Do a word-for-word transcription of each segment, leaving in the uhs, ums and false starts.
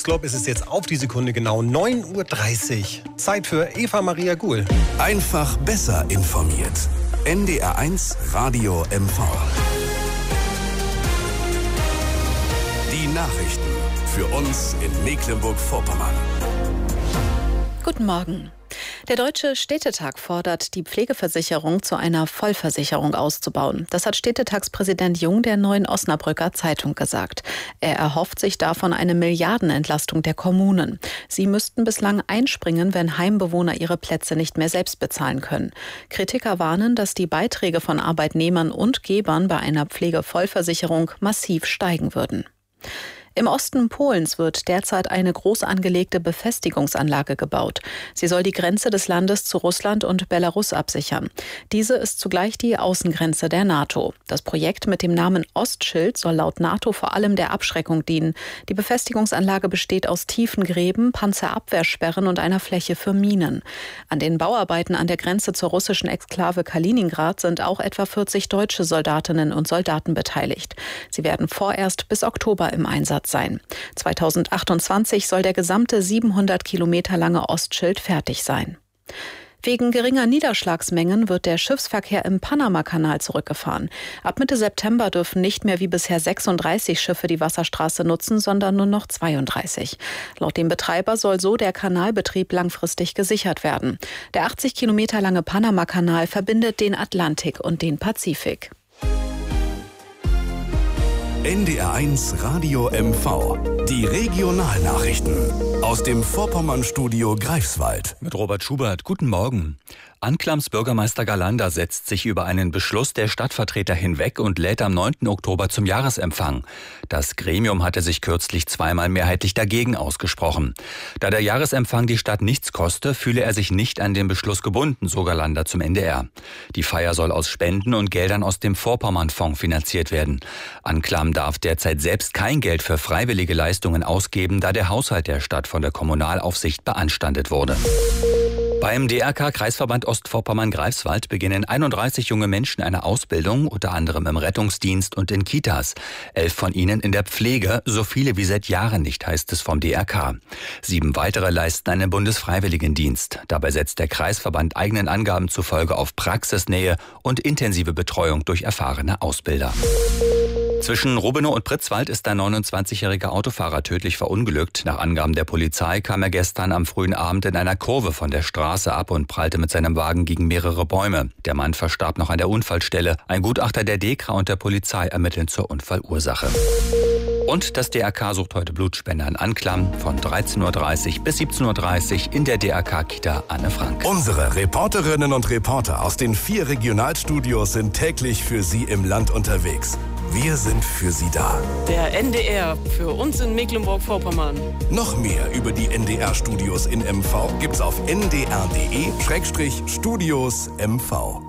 Globe ist es jetzt auf die Sekunde genau neun Uhr dreißig. Zeit für Eva Maria Guhl. Einfach besser informiert. N D R eins Radio M V. Die Nachrichten für uns in Mecklenburg-Vorpommern. Guten Morgen. Der Deutsche Städtetag fordert, die Pflegeversicherung zu einer Vollversicherung auszubauen. Das hat Städtetagspräsident Jung der Neuen Osnabrücker Zeitung gesagt. Er erhofft sich davon eine Milliardenentlastung der Kommunen. Sie müssten bislang einspringen, wenn Heimbewohner ihre Plätze nicht mehr selbst bezahlen können. Kritiker warnen, dass die Beiträge von Arbeitnehmern und Gebern bei einer Pflegevollversicherung massiv steigen würden. Im Osten Polens wird derzeit eine groß angelegte Befestigungsanlage gebaut. Sie soll die Grenze des Landes zu Russland und Belarus absichern. Diese ist zugleich die Außengrenze der NATO. Das Projekt mit dem Namen Ostschild soll laut NATO vor allem der Abschreckung dienen. Die Befestigungsanlage besteht aus tiefen Gräben, Panzerabwehrsperren und einer Fläche für Minen. An den Bauarbeiten an der Grenze zur russischen Exklave Kaliningrad sind auch etwa vierzig deutsche Soldatinnen und Soldaten beteiligt. Sie werden vorerst bis Oktober im Einsatz sein. zweitausendachtundzwanzig soll der gesamte siebenhundert Kilometer lange Ostschild fertig sein. Wegen geringer Niederschlagsmengen wird der Schiffsverkehr im Panamakanal zurückgefahren. Ab Mitte September dürfen nicht mehr wie bisher sechsunddreißig Schiffe die Wasserstraße nutzen, sondern nur noch zweiunddreißig. Laut dem Betreiber soll so der Kanalbetrieb langfristig gesichert werden. Der achtzig Kilometer lange Panamakanal verbindet den Atlantik und den Pazifik. N D R eins Radio M V. Die Regionalnachrichten aus dem Vorpommern-Studio Greifswald. Mit Robert Schubert. Guten Morgen. Anklams Bürgermeister Galanda setzt sich über einen Beschluss der Stadtvertreter hinweg und lädt am neunten Oktober zum Jahresempfang. Das Gremium hatte sich kürzlich zweimal mehrheitlich dagegen ausgesprochen. Da der Jahresempfang die Stadt nichts koste, fühle er sich nicht an den Beschluss gebunden, so Galanda zum N D R. Die Feier soll aus Spenden und Geldern aus dem Vorpommernfonds finanziert werden. Anklam darf derzeit selbst kein Geld für freiwillige Leistungen ausgeben, da der Haushalt der Stadt von der Kommunalaufsicht beanstandet wurde. Beim D R K-Kreisverband Ostvorpommern-Greifswald beginnen einunddreißig junge Menschen eine Ausbildung, unter anderem im Rettungsdienst und in Kitas. Elf von ihnen in der Pflege, so viele wie seit Jahren nicht, heißt es vom D R K. Sieben weitere leisten einen Bundesfreiwilligendienst. Dabei setzt der Kreisverband eigenen Angaben zufolge auf Praxisnähe und intensive Betreuung durch erfahrene Ausbilder. Zwischen Rubenow und Pritzwald ist ein neunundzwanzigjähriger Autofahrer tödlich verunglückt. Nach Angaben der Polizei kam er gestern am frühen Abend in einer Kurve von der Straße ab und prallte mit seinem Wagen gegen mehrere Bäume. Der Mann verstarb noch an der Unfallstelle. Ein Gutachter der DEKRA und der Polizei ermitteln zur Unfallursache. Und das D R K sucht heute Blutspender in Anklam von dreizehn Uhr dreißig bis siebzehn Uhr dreißig in der D R K-Kita Anne Frank. Unsere Reporterinnen und Reporter aus den vier Regionalstudios sind täglich für Sie im Land unterwegs. Wir sind für Sie da. Der N D R für uns in Mecklenburg-Vorpommern. Noch mehr über die N D R-Studios in M V gibt's auf n d r punkt d e Schrägstrich Studios M V.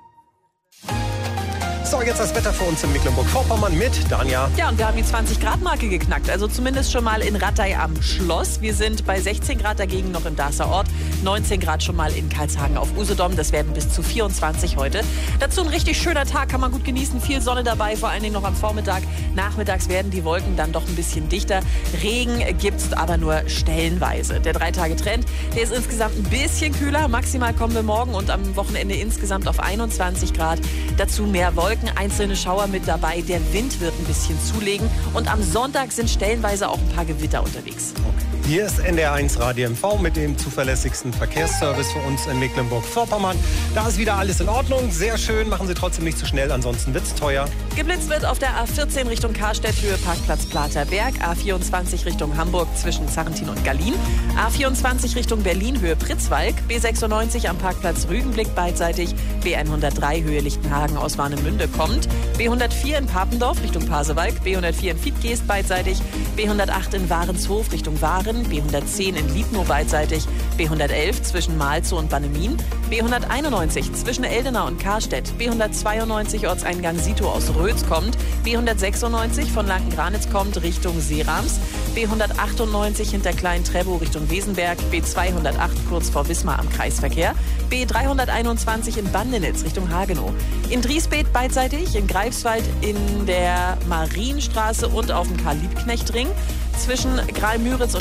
So, jetzt das Wetter für uns in Mecklenburg-Vorpommern mit Danja. Ja, und wir haben die zwanzig Grad Marke geknackt. Also zumindest schon mal in Rattay am Schloss. Wir sind bei sechzehn Grad dagegen noch in Darßer Ort. neunzehn Grad schon mal in Karlshagen auf Usedom. Das werden bis zu vierundzwanzig heute. Dazu ein richtig schöner Tag, kann man gut genießen. Viel Sonne dabei, vor allen Dingen noch am Vormittag. Nachmittags werden die Wolken dann doch ein bisschen dichter. Regen gibt's aber nur stellenweise. Der Drei-Tage-Trend, der ist insgesamt ein bisschen kühler. Maximal kommen wir morgen und am Wochenende insgesamt auf einundzwanzig Grad. Dazu mehr Wolken. Einzelne Schauer mit dabei. Der Wind wird ein bisschen zulegen. Und am Sonntag sind stellenweise auch ein paar Gewitter unterwegs. Okay. Hier ist N D R eins Radio M V mit dem zuverlässigsten Verkehrsservice für uns in Mecklenburg-Vorpommern. Da ist wieder alles in Ordnung. Sehr schön. Machen Sie trotzdem nicht zu schnell, ansonsten wird's teuer. Geblitzt wird auf der A vierzehn Richtung Karstedt, Höhe Parkplatz Platerberg. A vierundzwanzig Richtung Hamburg zwischen Sarrentin und Gallien. A vierundzwanzig Richtung Berlin, Höhe Pritzwalk. B sechsundneunzig am Parkplatz Rügenblick beidseitig. B hundertdrei Höhe Lichtenhagen aus Warnemünde kommt. B hundertvier in Papendorf Richtung Pasewalk. B hundertvier in Fietgeest beidseitig. B hundertacht in Warenshof Richtung Waren. B hundertzehn in Liebnow beidseitig. B hundertelf zwischen Malzow und Bannemin. B hunderteinundneunzig zwischen Eldenau und Karstedt. B hundertzweiundneunzig Ortseingang Sito aus Rötz kommt. B hundertsechsundneunzig von Lanken-Granitz kommt Richtung Seerams. B hundertachtundneunzig hinter Klein-Trebow Richtung Wesenberg. B zweihundertacht kurz vor Wismar am Kreisverkehr. B dreihunderteinundzwanzig in Bandenitz Richtung Hagenow. In Driesbeth beidseitig, in Greifswald in der Marienstraße und auf dem Karl-Liebknecht-Ring. Zwischen Graal-Müritz und